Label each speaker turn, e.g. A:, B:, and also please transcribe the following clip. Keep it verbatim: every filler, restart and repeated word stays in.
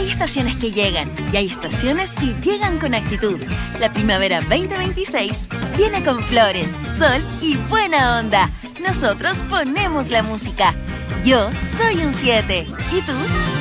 A: Hay estaciones que llegan y hay estaciones que llegan con actitud. La primavera veinte veintiséis viene con flores, sol y buena onda. Nosotros ponemos la música. Yo soy un siete. ¿Y tú?